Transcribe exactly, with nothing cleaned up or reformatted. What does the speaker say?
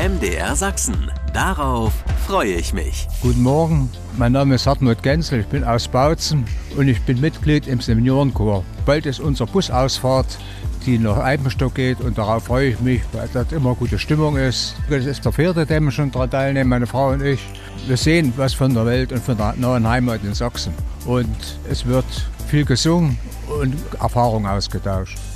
M D R Sachsen. Darauf freue ich mich. Guten Morgen, mein Name ist Hartmut Genzel, ich bin aus Bautzen und ich bin Mitglied im Seniorenchor. Bald ist unsere Busausfahrt, die nach Eibenstock geht, und darauf freue ich mich, weil dort immer gute Stimmung ist. Das ist der vierte, dem wir schon daran teilnehmen, meine Frau und ich. Wir sehen was von der Welt und von der neuen Heimat in Sachsen. Und es wird viel gesungen und Erfahrung ausgetauscht.